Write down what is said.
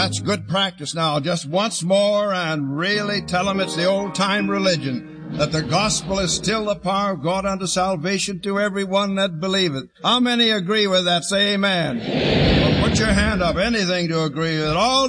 That's good practice now. Just once more and really tell them it's the old-time religion, that the gospel is still the power of God unto salvation to everyone that believeth. How many agree with that? Say amen. Well, put your hand up. Anything to agree with it. All